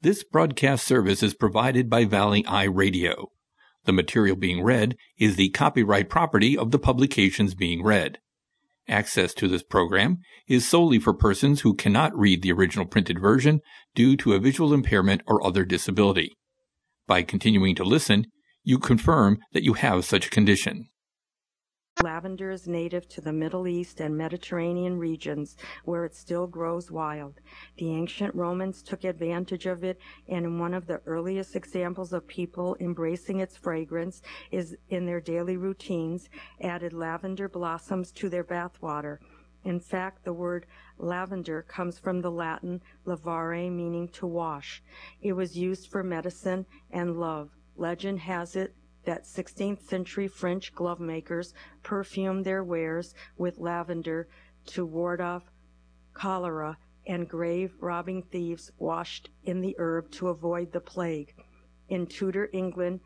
This broadcast service is provided by Valley Eye Radio. The material being read is the copyright property of the publications being read. Access to this program is solely for persons who cannot read the original printed version due to a visual impairment or other disability. By continuing to listen, you confirm that you have such a condition. Lavender is native to the Middle East and Mediterranean regions where it still grows wild. The ancient Romans took advantage of it, and one of the earliest examples of people embracing its fragrance is in their daily routines, added lavender blossoms to their bathwater. In fact, the word lavender comes from the Latin lavare, meaning to wash. It was used for medicine and love. Legend has it that 16th century French glove makers perfumed their wares with lavender to ward off cholera, and grave robbing thieves washed in the herb to avoid the plague. In Tudor England,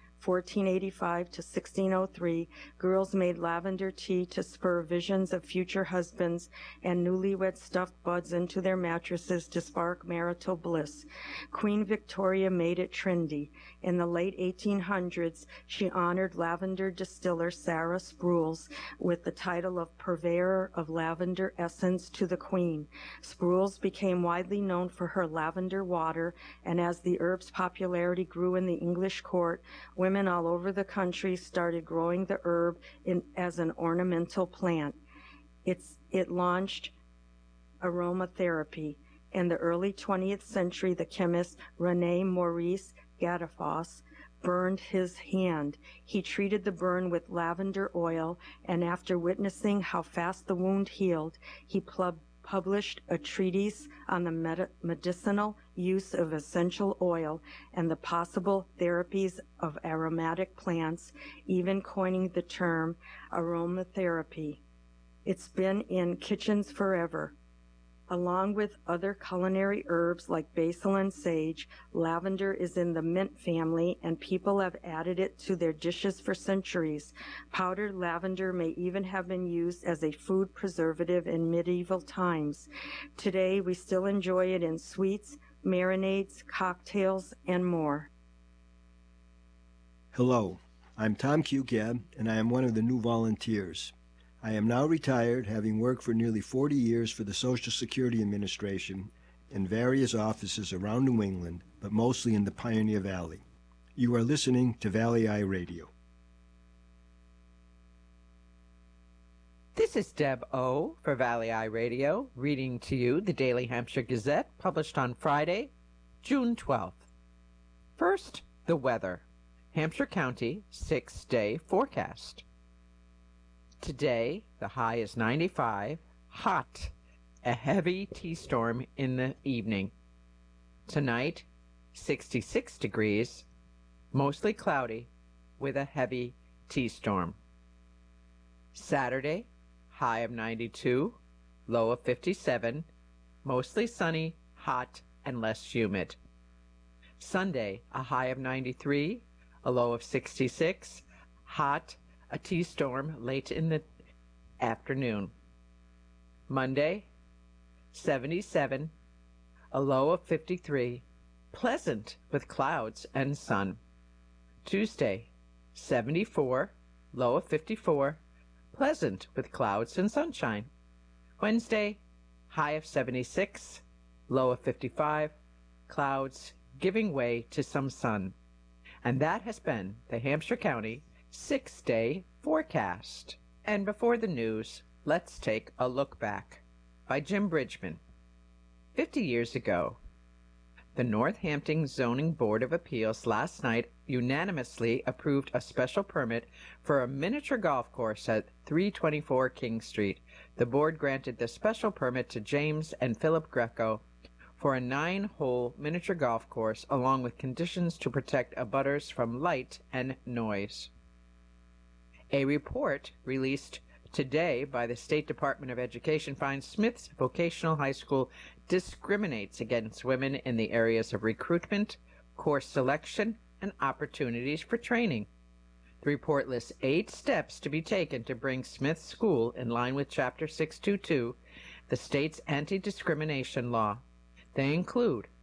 1485 to 1603, girls made lavender tea to spur visions of future husbands, and newlyweds stuffed buds into their mattresses to spark marital bliss. Queen Victoria made it trendy. In the late 1800s, she honored lavender distiller Sarah Sprules with the title of Purveyor of Lavender Essence to the Queen. Sprules became widely known for her lavender water, and as the herb's popularity grew in the English court, women all over the country started growing the herb as an ornamental plant. It launched aromatherapy. In the early 20th century, the chemist René Maurice Gadafosse burned his hand. He treated the burn with lavender oil, and after witnessing how fast the wound healed, he published a treatise on the medicinal use of essential oil and the possible therapies of aromatic plants, even coining the term aromatherapy. It's been in kitchens forever. Along with other culinary herbs like basil and sage, lavender is in the mint family, and people have added it to their dishes for centuries. Powdered lavender may even have been used as a food preservative in medieval times. Today, we still enjoy it in sweets, marinades, cocktails, and more. Hello, I'm Tom Cugab, and I am one of the new volunteers. I am now retired, having worked for nearly 40 years for the Social Security Administration in various offices around New England, but mostly in the Pioneer Valley. You are listening to Valley Eye Radio. This is Deb O. for Valley Eye Radio, reading to you the Daily Hampshire Gazette, published on Friday, June 12th. First, the weather. Hampshire County 6-day forecast. Today, the high is 95, hot, a heavy tea storm in the evening. Tonight, 66 degrees, mostly cloudy, with a heavy tea storm. Saturday, high of 92, low of 57, mostly sunny, hot, and less humid. Sunday, a high of 93, a low of 66, hot, a tea storm late in the afternoon. Monday, 77, a low of 53, pleasant with clouds and sun. Tuesday, 74, low of 54, pleasant with clouds and sunshine. Wednesday, high of 76, low of 55, clouds giving way to some sun. And that has been the Hampshire County 6-day forecast. And before the news, let's take a look back. By Jim Bridgman. 50 years ago, the Northampton Zoning Board of Appeals last night unanimously approved a special permit for a miniature golf course at 324 King Street. The board granted the special permit to James and Philip Greco for a 9-hole miniature golf course, along with conditions to protect abutters from light and noise. A report released today by the State Department of Education finds Smith's Vocational High School discriminates against women in the areas of recruitment, course selection, and opportunities for training. The report lists 8 steps to be taken to bring Smith School in line with Chapter 622, the state's anti-discrimination law. They include